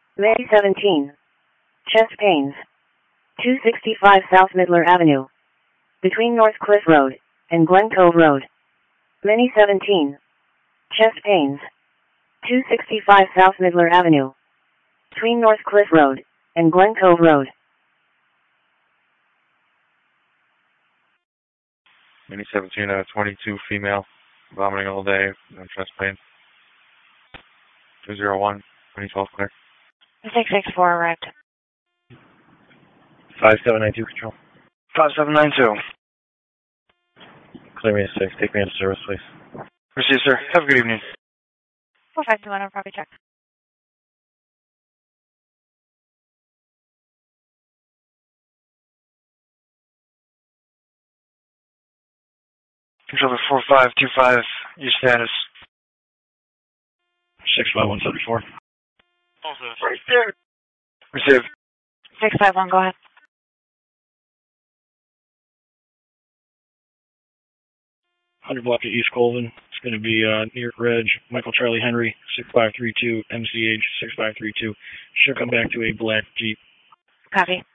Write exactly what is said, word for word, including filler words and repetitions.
May seventeenth. Chest pains. two sixty-five South Midler Avenue. Between North Cliff Road and Glen Cove Road. May seventeenth. Chest pains. two sixty-five South Midler Avenue. Between North Cliff Road and Glen Cove Road. May seventeenth, uh, twenty-two female, vomiting all day, no chest pain. two zero one, twenty twelve clear. six six four arrived. five seven nine two control. five seven nine two. Clear me to six. Take me into service, please. Received, sir. Have a good evening. four five two one, I'll probably check. Controller four five two five, your status. six five one seven four. Right there. Received. six five one, go ahead. one hundred block of East Colvin. It's going to be uh, New York Reg, Michael Charlie Henry, six five three two, M C H six five three two. Should come back to a black Jeep. Copy.